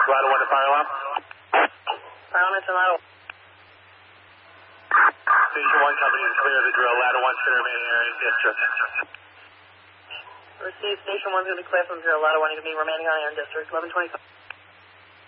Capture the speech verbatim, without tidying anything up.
Ladder one to fire alarm. Fire alarm to ladder. Station one company is clear of the drill. Ladder one should remain area in district. Receive. Station one's going to be clear from drill. Ladder one, you can be remaining on air in district. eleven twenty-five.